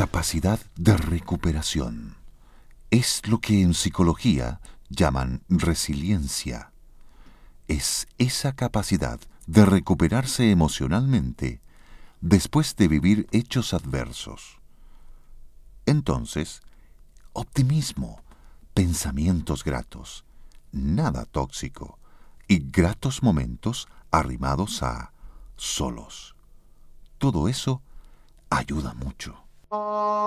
capacidad de recuperación. Es lo que en psicología llaman resiliencia. Es esa capacidad de recuperarse emocionalmente después de vivir hechos adversos. Entonces, optimismo, pensamientos gratos, nada tóxico y gratos momentos arrimados a solos. Todo eso ayuda mucho.